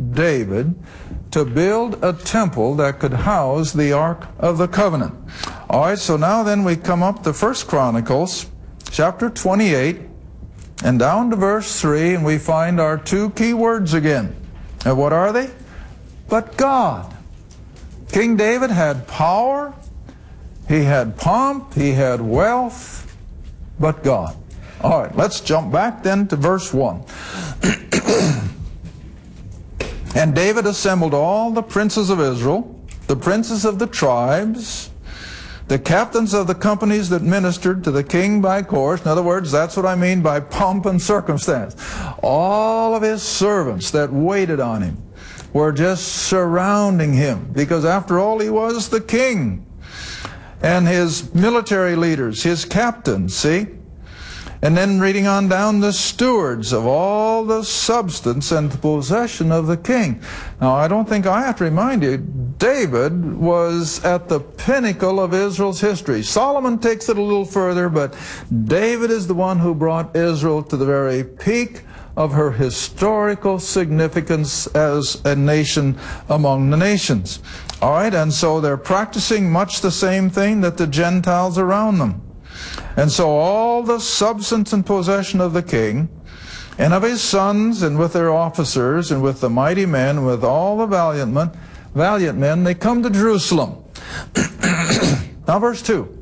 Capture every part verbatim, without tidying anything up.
David to build a temple that could house the Ark of the Covenant. All right, so now then we come up to First Chronicles chapter twenty-eight and down to verse three, and we find our two key words again. And what are they? But God. King David had power, he had pomp, he had wealth, but God. All right, let's jump back then to verse one. And David assembled all the princes of Israel, the princes of the tribes, the captains of the companies that ministered to the king by course. In other words, that's what I mean by pomp and circumstance. All of his servants that waited on him were just surrounding him, because after all, he was the king. And his military leaders, his captains, see? And then reading on down, the stewards of all the substance and the possession of the king. Now, I don't think I have to remind you, David was at the pinnacle of Israel's history. Solomon takes it a little further, but David is the one who brought Israel to the very peak of her historical significance as a nation among the nations. All right, and so they're practicing much the same thing that the Gentiles around them. And so all the substance and possession of the king and of his sons and with their officers and with the mighty men, with all the valiant men, valiant men, they come to Jerusalem. Now verse two.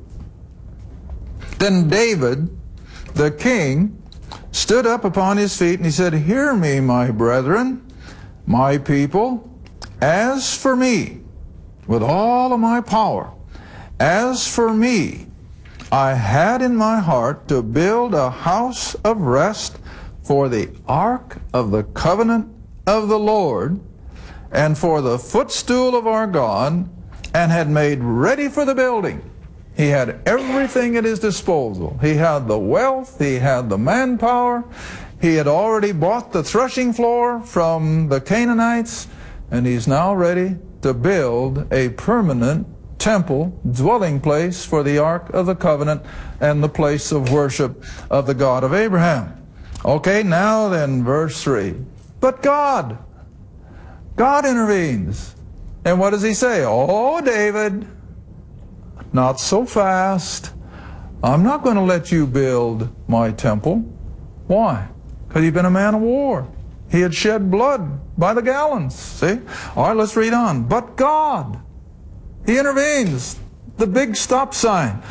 Then David, the king, stood up upon his feet and he said, "Hear me, my brethren, my people, as for me, with all of my power, as for me, I had in my heart to build a house of rest for the ark of the covenant of the Lord and for the footstool of our God, and had made ready for the building." He had everything at his disposal. He had the wealth, he had the manpower, he had already bought the threshing floor from the Canaanites, and he's now ready to build a permanent temple, dwelling place for the Ark of the Covenant and the place of worship of the God of Abraham. Okay, now then, verse three. But God, God intervenes. And what does he say? "Oh, David, not so fast. I'm not going to let you build my temple." Why? Because you've been a man of war. He had shed blood by the gallons. See? All right, let's read on. But God, he intervenes. The big stop sign.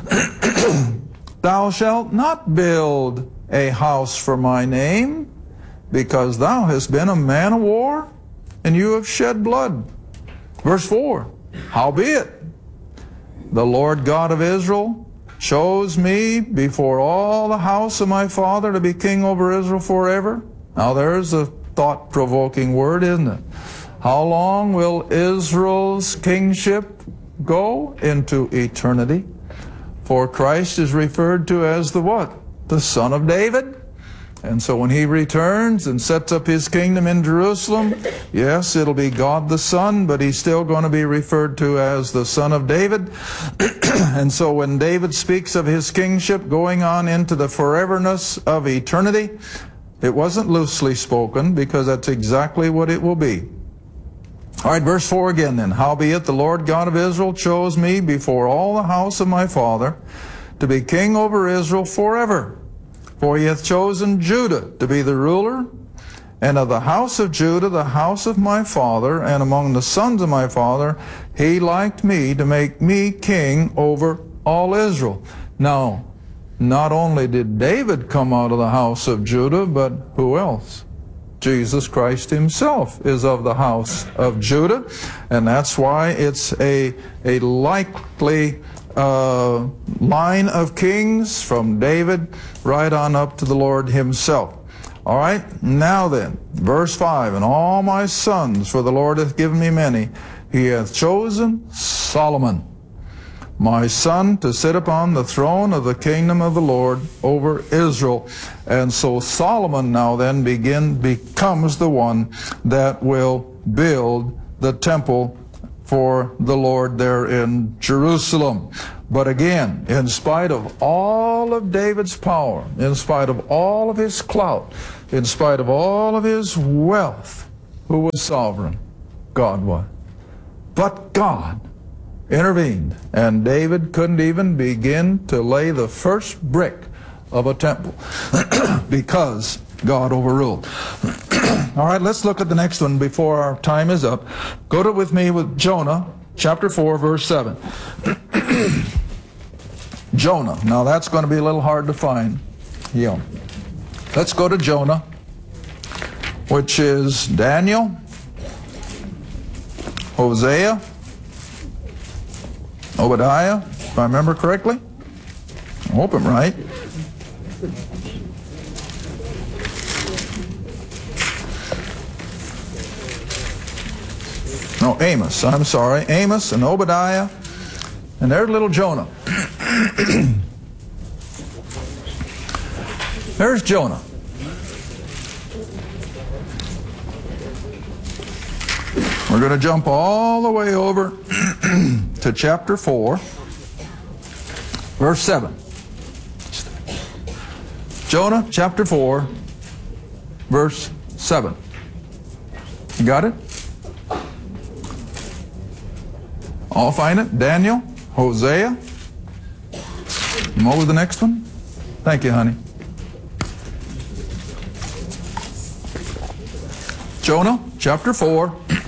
"Thou shalt not build a house for my name, because thou hast been a man of war, and you have shed blood." Verse four. "Howbeit, the Lord God of Israel chose me before all the house of my father to be king over Israel forever." Now there's a thought-provoking word, isn't it? How long will Israel's kingship go? Into eternity. For Christ is referred to as the what? The Son of David. And so when he returns and sets up his kingdom in Jerusalem, yes, it'll be God the Son, but he's still going to be referred to as the Son of David. And so when David speaks of his kingship going on into the foreverness of eternity, it wasn't loosely spoken, because that's exactly what it will be. All right, verse four again then. "Howbeit the Lord God of Israel chose me before all the house of my father to be king over Israel forever. For he hath chosen Judah to be the ruler, and of the house of Judah the house of my father, and among the sons of my father he liked me to make me king over all Israel." Now, not only did David come out of the house of Judah, but who else? Jesus Christ himself is of the house of Judah, and that's why it's a, a likely uh, line of kings from David right on up to the Lord himself. All right, now then, verse five, "And all my sons, for the Lord hath given me many, he hath chosen Solomon, my son, to sit upon the throne of the kingdom of the Lord over Israel." And so Solomon now then begin, becomes the one that will build the temple for the Lord there in Jerusalem. But again, in spite of all of David's power, in spite of all of his clout, in spite of all of his wealth, Who was sovereign? God was. But God intervened, and David couldn't even begin to lay the first brick of a temple because God overruled. All right, let's look at the next one before our time is up. Go to with me with Jonah, chapter four, verse seven. Jonah. Now that's going to be a little hard to find. Yeah. Let's go to Jonah, which is Daniel, Hosea, Obadiah, if I remember correctly. I hope I'm right. No, Amos, I'm sorry. Amos and Obadiah, and there's little Jonah. There's Jonah. We're going to jump all the way over to chapter four, verse seven. Jonah, chapter four, verse seven. You got it? I'll find it. Daniel, Hosea. And what was the next one? Thank you, honey. Jonah, chapter four,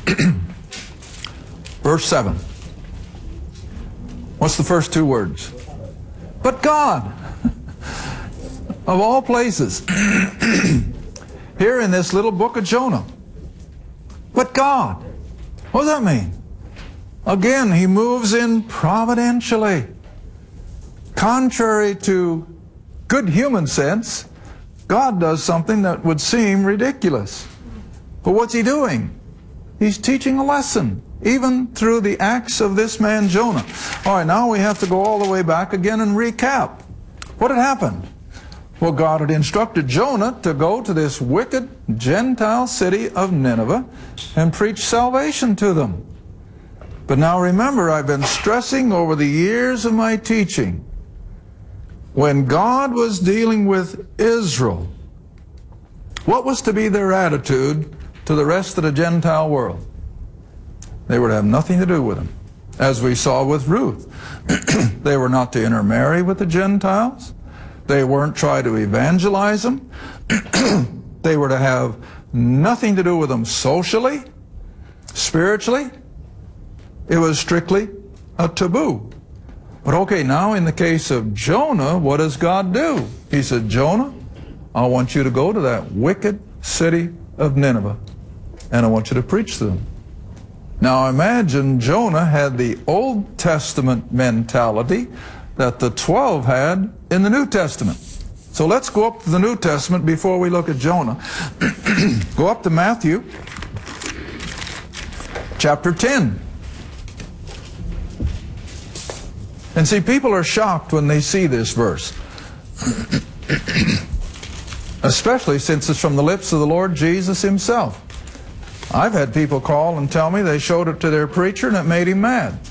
verse seven. What's the first two words? But God, of all places, here in this little book of Jonah. But God. What does that mean? Again, he moves in providentially. Contrary to good human sense, God does something that would seem ridiculous. But what's he doing? He's teaching a lesson, even through the acts of this man Jonah. All right, now we have to go all the way back again and recap. What had happened? Well, God had instructed Jonah to go to this wicked Gentile city of Nineveh and preach salvation to them. But now remember, I've been stressing over the years of my teaching, when God was dealing with Israel, what was to be their attitude to the rest of the Gentile world? They were to have nothing to do with them. As we saw with Ruth, they were not to intermarry with the Gentiles. They weren't trying to evangelize them. They were to have nothing to do with them socially, spiritually. It was strictly a taboo. But okay, now in the case of Jonah, what does God do? He said, Jonah, I want you to go to that wicked city of Nineveh, and I want you to preach to them. Now imagine Jonah had the Old Testament mentality that the twelve had in the New Testament. So let's go up to the New Testament before we look at Jonah. Go up to Matthew chapter ten. And see, people are shocked when they see this verse. Especially since it's from the lips of the Lord Jesus himself. I've had people call and tell me they showed it to their preacher and it made him mad.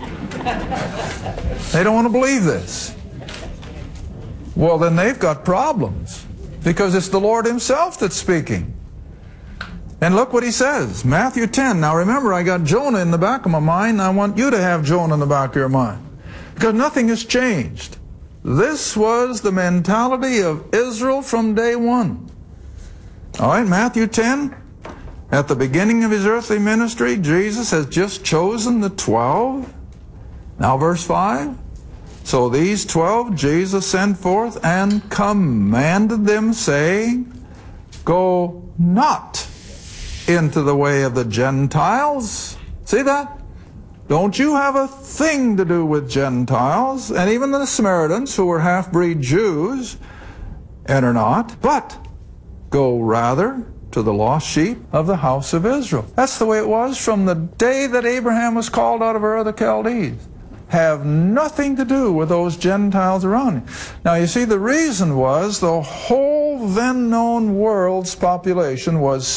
They don't want to believe this. Well, then they've got problems, because it's the Lord himself that's speaking. And look what he says, Matthew ten. Now remember, I got Jonah in the back of my mind, and I want you to have Jonah in the back of your mind. Because nothing has changed. This was the mentality of Israel from day one. All right, Matthew ten. At the beginning of his earthly ministry, Jesus has just chosen the twelve. Now verse five. So these twelve Jesus sent forth and commanded them, saying, Go not into the way of the Gentiles. See that? Don't you have a thing to do with Gentiles, and even the Samaritans, who were half-breed Jews, enter not, but go rather to the lost sheep of the house of Israel. That's the way it was from the day that Abraham was called out of Ur of the Chaldees. Have nothing to do with those Gentiles around him. Now you see, the reason was the whole then known world's population was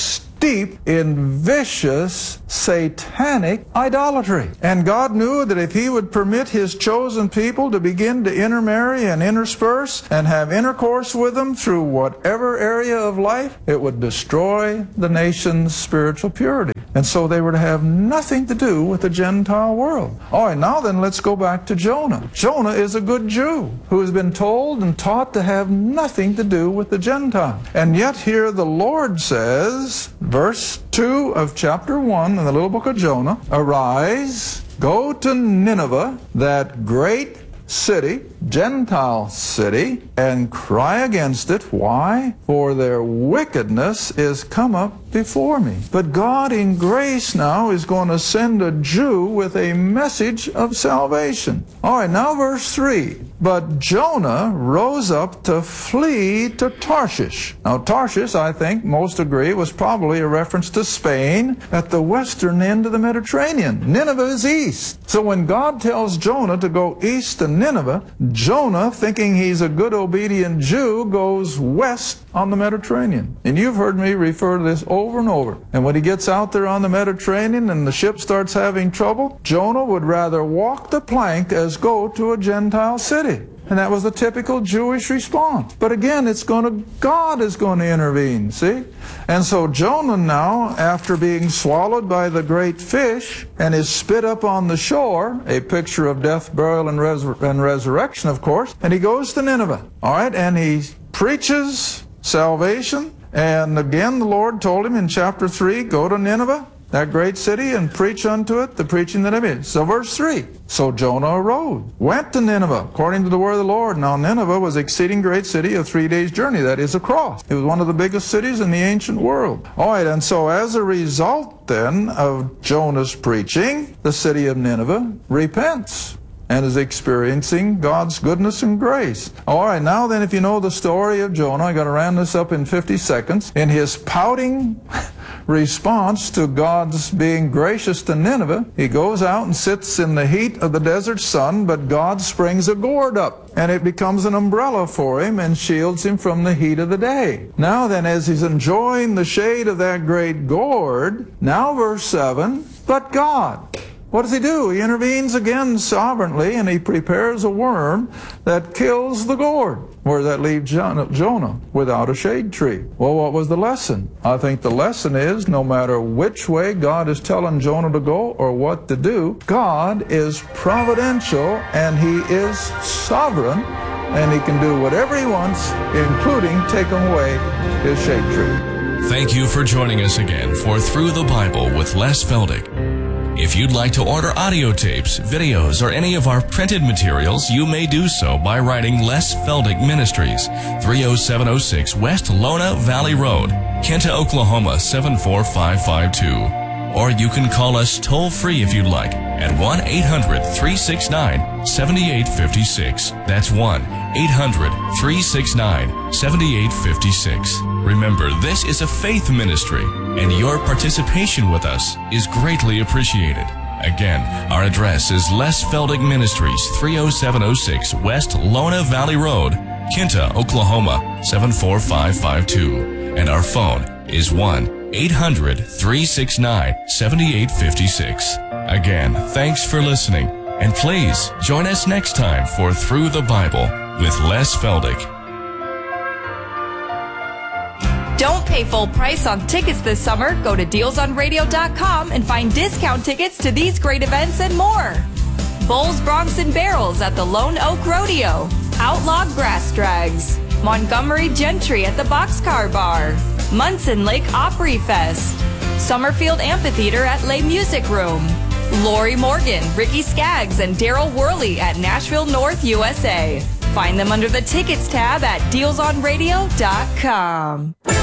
deep in vicious, satanic idolatry. And God knew that if He would permit His chosen people to begin to intermarry and intersperse and have intercourse with them through whatever area of life, it would destroy the nation's spiritual purity. And so they were to have nothing to do with the Gentile world. All right, now then let's go back to Jonah. Jonah is a good Jew who has been told and taught to have nothing to do with the Gentile. And yet here the Lord says, verse two of chapter one in the little book of Jonah, "Arise, go to Nineveh, that great city, Gentile city, and cry against it." Why? "For their wickedness is come up before me." But God in grace now is going to send a Jew with a message of salvation. All right, now verse three. "But Jonah rose up to flee to Tarshish." Now Tarshish, I think most agree, was probably a reference to Spain at the western end of the Mediterranean. Nineveh is east. So when God tells Jonah to go east to Nineveh, Jonah, thinking he's a good obedient Jew, goes west on the Mediterranean. And you've heard me refer to this over and over. And when he gets out there on the Mediterranean and the ship starts having trouble, Jonah would rather walk the plank as go to a Gentile city. And that was the typical Jewish response. But again, it's going to, God is going to intervene, see? And so Jonah now, after being swallowed by the great fish and is spit up on the shore, a picture of death, burial, and, resur and resurrection, of course, and he goes to Nineveh. All right, and he preaches salvation. And again, the Lord told him in chapter three, "Go to Nineveh, that great city, and preach unto it the preaching that I made." So verse three, "So Jonah arose, went to Nineveh, according to the word of the Lord." Now Nineveh was an exceeding great city, a three days journey, that is across. It was one of the biggest cities in the ancient world. All right, and so as a result then of Jonah's preaching, the city of Nineveh repents and is experiencing God's goodness and grace. All right, now then, if you know the story of Jonah, I got to round this up in fifty seconds. In his pouting response to God's being gracious to Nineveh, he goes out and sits in the heat of the desert sun, but God springs a gourd up, and it becomes an umbrella for him and shields him from the heat of the day. Now then, as he's enjoying the shade of that great gourd, now verse seven, "But God," what does he do? He intervenes again sovereignly, and he prepares a worm that kills the gourd. Where does that leave Jonah? Without a shade tree. Well, what was the lesson? I think the lesson is, no matter which way God is telling Jonah to go or what to do, God is providential and He is sovereign, and He can do whatever He wants, including taking away His shade tree. Thank you for joining us again for Through the Bible with Les Feldick. If you'd like to order audio tapes, videos, or any of our printed materials, you may do so by writing Les Feldick Ministries, three oh seven oh six West Lona Valley Road, Kinta, Oklahoma seven four five five two. Or you can call us toll-free if you'd like at one eight hundred, three six nine, seven eight five six. That's one eight hundred, three six nine, seven eight five six. Remember, this is a faith ministry, and your participation with us is greatly appreciated. Again, our address is Les Feldick Ministries, three oh seven oh six West Lona Valley Road, Kinta, Oklahoma seven four five five two. And our phone is one eight hundred, three six nine, seven eight five six. Again, thanks for listening, and please join us next time for Through the Bible with Les Feldick. Don't pay full price on tickets this summer. Go to deals on radio dot com and find discount tickets to these great events and more. Bulls, Broncs, and Barrels at the Lone Oak Rodeo. Outlaw Grass Drags. Montgomery Gentry at the Boxcar Bar. Munson Lake Opry Fest. Summerfield Amphitheater at Les Music Room. Lori Morgan, Ricky Skaggs, and Daryl Worley at Nashville North, U S A. Find them under the Tickets tab at deals on radio dot com.